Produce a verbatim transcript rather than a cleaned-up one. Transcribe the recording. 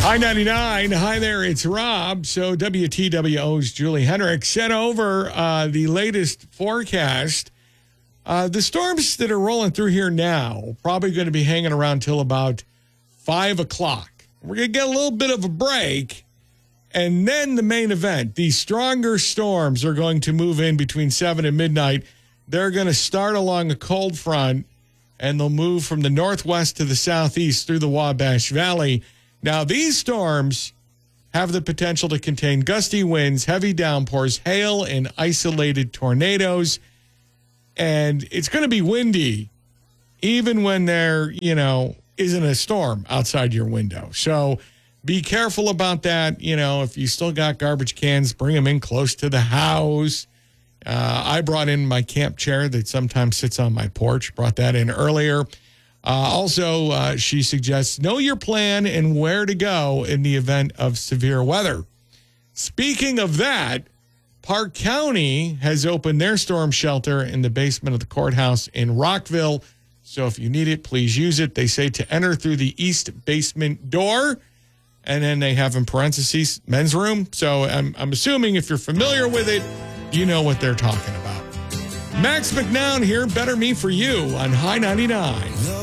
Hi ninety-nine. Hi there, it's Rob. So W T W O's Julie Henrik sent over uh, the latest forecast. Uh, the storms that are rolling through here now probably going to be hanging around till about five o'clock. We're going to get a little bit of a break. And then the main event, the stronger storms are going to move in between seven and midnight. They're going to start along a cold front, and they'll move from the northwest to the southeast through the Wabash Valley. Now, these storms have the potential to contain gusty winds, heavy downpours, hail, and isolated tornadoes. And it's going to be windy even when there, you know, isn't a storm outside your window. So be careful about that. You know, if you still got garbage cans, bring them in close to the house. Uh, I brought in my camp chair that sometimes sits on my porch, brought that in earlier. Uh, also, uh, she suggests know your plan and where to go in the event of severe weather. Speaking of that, Park County has opened their storm shelter in the basement of the courthouse in Rockville. So if you need it, please use it. They say to enter through the east basement door. And then they have in parentheses, men's room. So I'm, I'm assuming if you're familiar with it, you know what they're talking about. Max McNown here, Better Me For You on High ninety-nine.